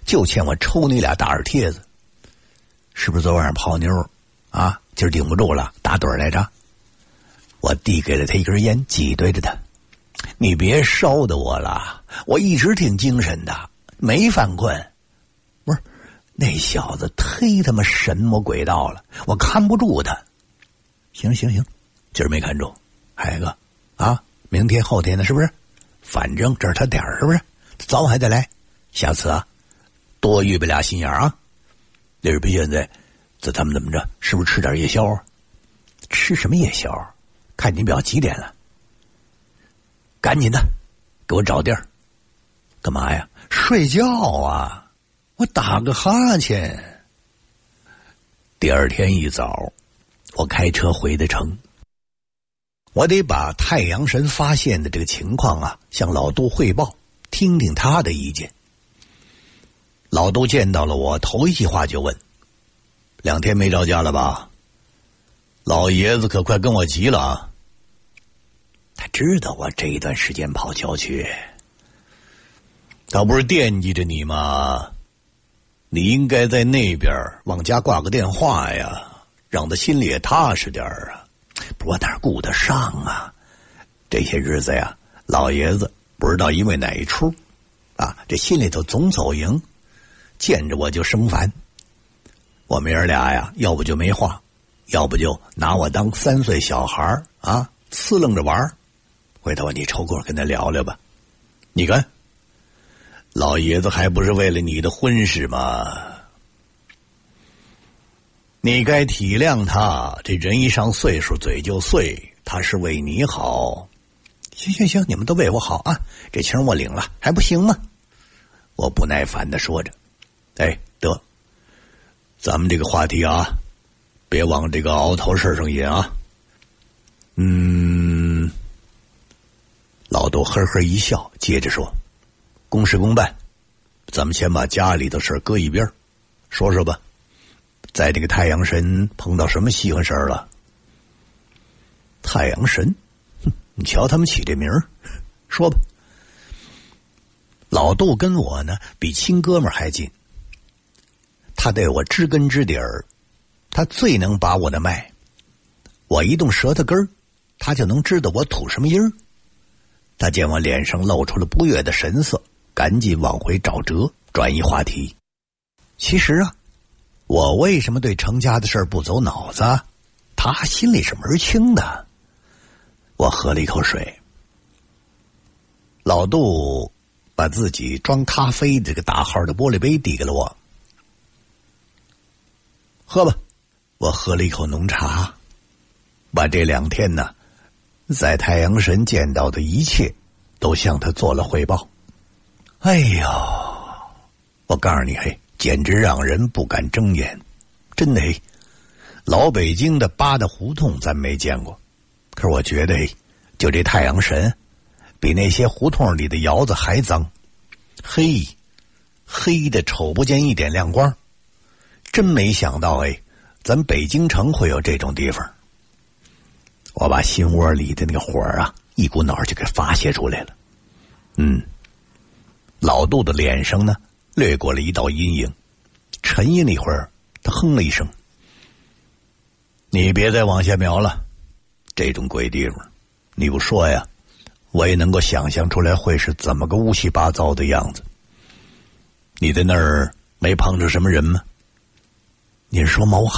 就欠我抽你俩大耳贴子。是不是昨晚上泡妞啊？今儿顶不住了，打盹来着。我递给了他一根烟，挤兑着他：你别烧的我了，我一直挺精神的，没犯困。不是，那小子忒他妈神魔鬼道了，我看不住他。行，今儿没看住，海哥啊，明天后天的是不是？反正这是他点儿，是不是？早晚还得来，下次啊，多预备俩心眼啊。李日皮现在咱们怎么着？是不是吃点夜宵啊？吃什么夜宵？看你表几点了？赶紧的，给我找地儿。干嘛呀？睡觉啊！我打个哈欠。第二天一早，我开车回的城。我得把太阳神发现的这个情况啊，向老杜汇报，听听他的意见。老杜见到了我，头一句话就问：2天没着家了吧？老爷子可快跟我急了啊！他知道我这一段时间跑郊区，他不是惦记着你吗？你应该在那边往家挂个电话呀，让他心里也踏实点啊。不过哪顾得上啊？这些日子呀，老爷子不知道因为哪一出啊，这心里头总走营，见着我就生烦。我们爷俩呀，要不就没话，要不就拿我当3岁小孩啊，呲楞着玩。回头你抽空跟他聊聊吧。你看，老爷子还不是为了你的婚事吗？你该体谅他，这人一上岁数嘴就碎，他是为你好。行，你们都为我好啊，这情我领了，还不行吗？我不耐烦地说着。得，咱们这个话题啊，别往这个鳌头事上引啊。老杜呵呵一笑，接着说：公事公办，咱们先把家里的事搁一边，说说吧，在这个太阳神碰到什么稀罕事儿了？太阳神，你瞧他们起这名儿，说吧。老杜跟我呢比亲哥们儿还近，他对我知根知底儿，他最能把我的脉。我一动舌头根儿，他就能知道我吐什么音儿。他见我脸上露出了不悦的神色，赶紧往回找辙，转移话题。其实啊，我为什么对成家的事儿不走脑子，他心里是门儿清的。我喝了一口水。老杜把自己装咖啡这个大号的玻璃杯递给了我。喝吧。我喝了一口浓茶，把这2天呢在太阳神见到的一切都向他做了汇报。哎呦，我告诉你，简直让人不敢睁眼。真的，老北京的八大胡同咱没见过，可是我觉得就这太阳神比那些胡同里的窑子还脏，黑的瞅不见一点亮光。真没想到咱北京城会有这种地方。我把心窝里的那个火啊，一股脑就给发泄出来了。老杜的脸上呢掠过了一道阴影，沉吟了一会儿，他哼了一声：你别再往下瞄了，这种鬼地方你不说呀，我也能够想象出来会是怎么个乌七八糟的样子。你在那儿没碰着什么人吗？你是说毛汉？